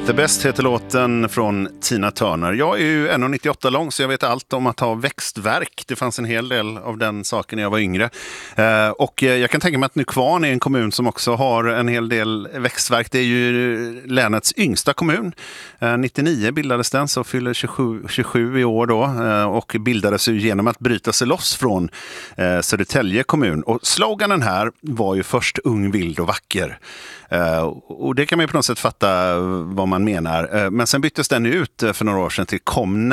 The Best heter låten från Tina Turner. Jag är ju 1,98 lång så jag vet allt om att ha växtverk. Det fanns en hel del av den saken när jag var yngre. Och jag kan tänka mig att Nykvarn är en kommun som också har en hel del växtverk. Det är ju länets yngsta kommun. 99 bildades den, så fyller 27 i år då. Och bildades ju genom att bryta sig loss från Södertälje kommun. Och sloganen här var ju först ung, vild och vacker. Och det kan man ju på något sätt fatta vad man menar. Men sen byttes den ut för några år sedan till kom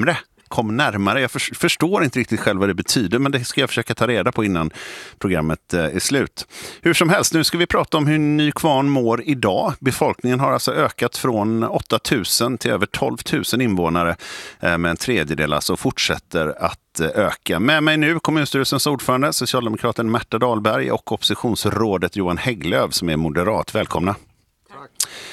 närmare. Jag förstår inte riktigt själv vad det betyder, men det ska jag försöka ta reda på innan programmet är slut. Hur som helst, nu ska vi prata om hur Nykvarn mår idag. Befolkningen har alltså ökat från 8 000 till över 12 000 invånare med en tredjedel, alltså fortsätter att öka. Med mig nu kommunstyrelsens ordförande, socialdemokraten Märta Dahlberg, och oppositionsrådet Johan Hägglöf som är moderat. Välkomna. Tack.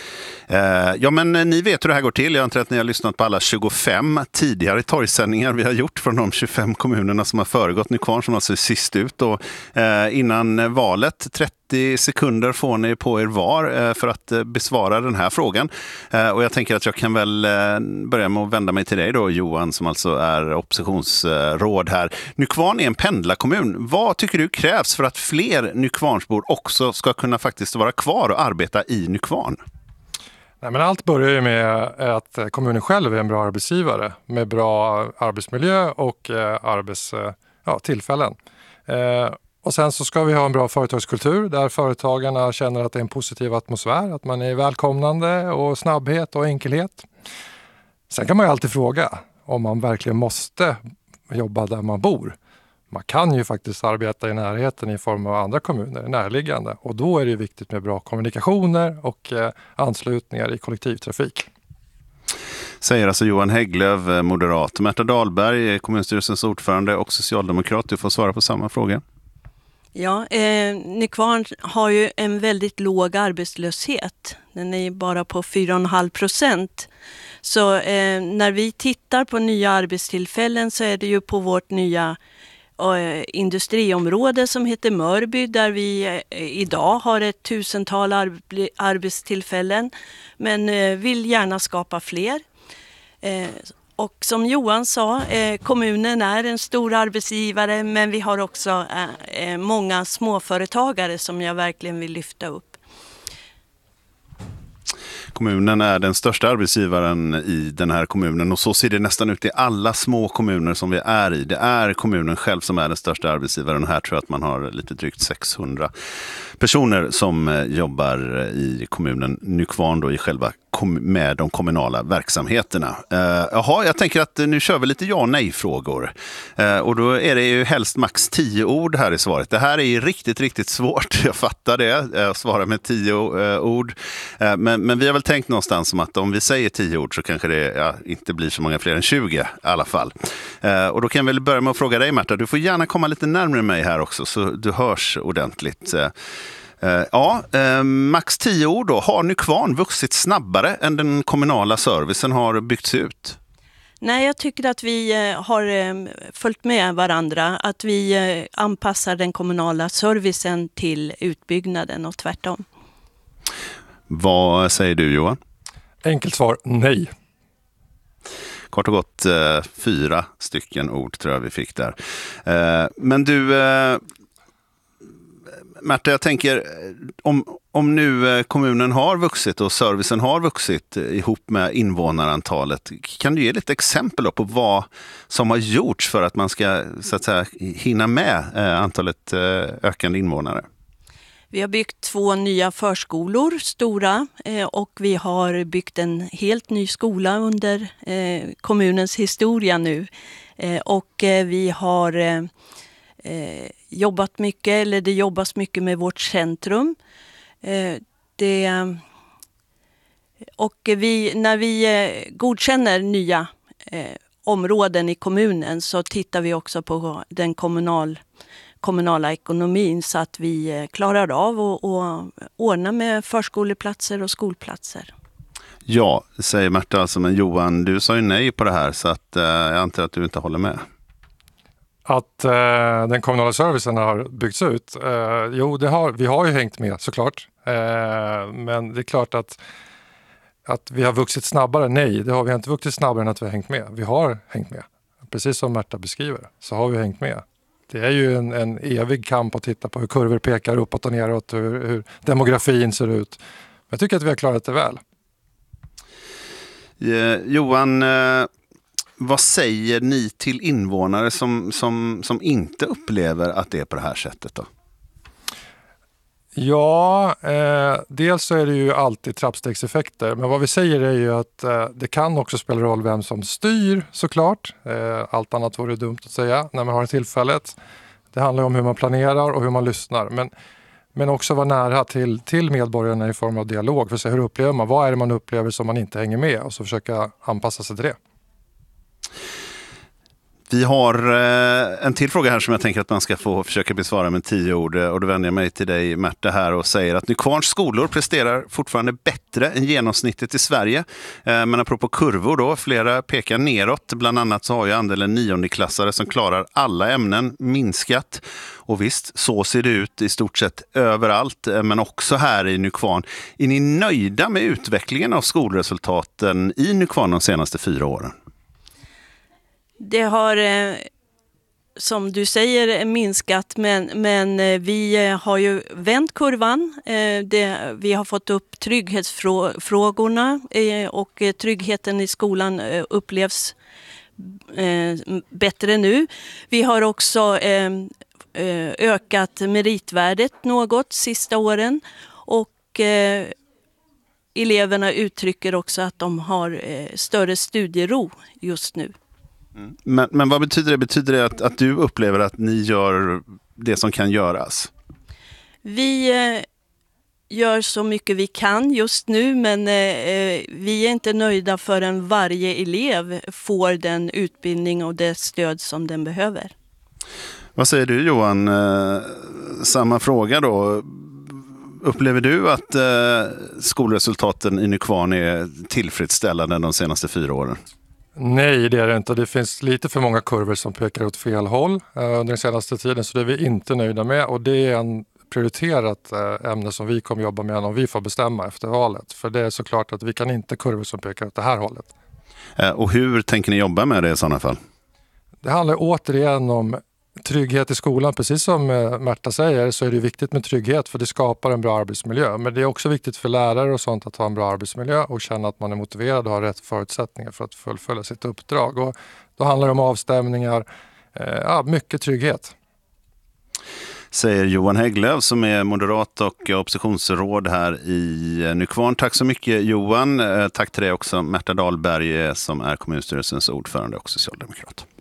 Ja, men ni vet hur det här går till. Jag antar att ni har lyssnat på alla 25 tidigare torgsändningar vi har gjort från de 25 kommunerna som har föregått Nykvarn, som alltså är sist ut. Och, innan valet, 30 sekunder får ni på er var för att besvara den här frågan. Och jag tänker att jag kan väl börja med att vända mig till dig då, Johan, som alltså är oppositionsråd här. Nykvarn är en pendlarkommun. Vad tycker du krävs för att fler Nykvarnsbor också ska kunna faktiskt vara kvar och arbeta i Nykvarn? Nej, men allt börjar ju med att kommunen själv är en bra arbetsgivare med bra arbetsmiljö och tillfällen. Och sen så ska vi ha en bra företagskultur där företagarna känner att det är en positiv atmosfär, att man är välkomnande och snabbhet och enkelhet. Sen kan man ju alltid fråga om man verkligen måste jobba där man bor. Man kan ju faktiskt arbeta i närheten i form av andra kommuner, närliggande. Och då är det viktigt med bra kommunikationer och anslutningar i kollektivtrafik. Säger alltså Johan Hägglöf, moderat. Märta Dahlberg, kommunstyrelsens ordförande och socialdemokrat. Du får svara på samma fråga. Ja, Nykvarn har ju en väldigt låg arbetslöshet. Den är bara på 4,5%. Så när vi tittar på nya arbetstillfällen så är det ju på vårt nya industriområde som heter Mörby, där vi idag har 1000-tal arbetstillfällen, men vill gärna skapa fler. Och som Johan sa, kommunen är en stor arbetsgivare, men vi har också många småföretagare som jag verkligen vill lyfta upp. Kommunen är den största arbetsgivaren i den här kommunen, och så ser det nästan ut i alla små kommuner som vi är i. Det är kommunen själv som är den största arbetsgivaren, och här tror jag att man har lite drygt 600 personer som jobbar i kommunen Nykvarn då, i själva med de kommunala verksamheterna. Jag tänker att nu kör vi lite ja- och nej-frågor. Och då är det ju helst max 10 ord här i svaret. Det här är riktigt, riktigt svårt. Jag fattar det. Jag svarar med 10 ord. Men vi har väl tänkt någonstans som att om vi säger 10 ord så kanske det inte blir så många fler än 20 i alla fall. Och då kan jag väl börja med att fråga dig, Märta. Du får gärna komma lite närmare mig här också så du hörs ordentligt. Max 10 ord då. Har Nykvarn vuxit snabbare än den kommunala servicen har byggts ut? Nej, jag tycker att vi har följt med varandra. Att vi anpassar den kommunala servicen till utbyggnaden och tvärtom. Vad säger du, Johan? Enkelt svar, nej. Kort och gott 4 stycken ord tror jag vi fick där. Men du... Märta, jag tänker, om nu kommunen har vuxit och servicen har vuxit ihop med invånarantalet, kan du ge lite exempel på vad som har gjorts för att man ska så att säga hinna med antalet ökande invånare? Vi har byggt 2 nya förskolor, stora, och vi har byggt en helt ny skola under kommunens historia nu. Och vi har jobbat mycket, eller det jobbas mycket med vårt centrum. När vi godkänner nya områden i kommunen så tittar vi också på den kommunala ekonomin så att vi klarar av att ordna med förskoleplatser och skolplatser. Ja, säger Märta alltså, men Johan, du sa ju nej på det här så att jag antar att du inte håller med. Att den kommunala servicen har byggts ut, vi har ju hängt med såklart. Men det är klart att Att vi har vuxit snabbare? Nej, vi har inte vuxit snabbare än att vi har hängt med. Vi har hängt med. Precis som Märta beskriver så har vi hängt med. Det är ju en evig kamp att titta på hur kurvor pekar uppåt och neråt, hur demografin ser ut. Men jag tycker att vi har klarat det väl. Johan, vad säger ni till invånare som inte upplever att det är på det här sättet då? Ja, dels så är det ju alltid trappstegseffekter. Men vad vi säger är ju att det kan också spela roll vem som styr såklart. Allt annat vore dumt att säga när man har tillfället. Det handlar om hur man planerar och hur man lyssnar. Men också vara nära till medborgarna i form av dialog. För att se hur upplever man? Vad är det man upplever som man inte hänger med? Och så försöka anpassa sig till det. Vi har en till fråga här som jag tänker att man ska få försöka besvara med 10 ord. Och då vänder jag mig till dig, Märta, här och säger att Nykvarns skolor presterar fortfarande bättre än genomsnittet i Sverige. Men apropå kurvor då, flera pekar neråt. Bland annat så har ju andelen 9:e-klassare som klarar alla ämnen minskat. Och visst, så ser det ut i stort sett överallt, men också här i Nykvarn. Är ni nöjda med utvecklingen av skolresultaten i Nykvarn de senaste 4 åren? Det har, som du säger, minskat, men vi har ju vänt kurvan. Vi har fått upp trygghetsfrågorna och tryggheten i skolan upplevs bättre nu. Vi har också ökat meritvärdet något sista åren och eleverna uttrycker också att de har större studiero just nu. Men vad betyder det? Betyder det att du upplever att ni gör det som kan göras? Vi gör så mycket vi kan just nu, men vi är inte nöjda förrän varje elev får den utbildning och det stöd som den behöver. Vad säger du, Johan? Samma fråga då. Upplever du att skolresultaten i Nykvarn är tillfredsställande de senaste 4 åren? Nej, det är det inte. Det finns lite för många kurvor som pekar åt fel håll under den senaste tiden, så det är vi inte nöjda med. Och det är en prioriterat ämne som vi kommer jobba med om vi får bestämma efter valet. För det är såklart att vi kan inte kurvor som pekar åt det här hållet. Och hur tänker ni jobba med det i sådana fall? Det handlar återigen om trygghet i skolan. Precis som Märta säger så är det viktigt med trygghet för det skapar en bra arbetsmiljö. Men det är också viktigt för lärare och sånt att ha en bra arbetsmiljö och känna att man är motiverad och har rätt förutsättningar för att fullfölja sitt uppdrag. Och då handlar det om avstämningar, mycket trygghet. Säger Johan Hägglöf som är moderat och oppositionsråd här i Nykvarn. Tack så mycket, Johan. Tack till dig också, Märta Dahlberg som är kommunstyrelsens ordförande och socialdemokrat.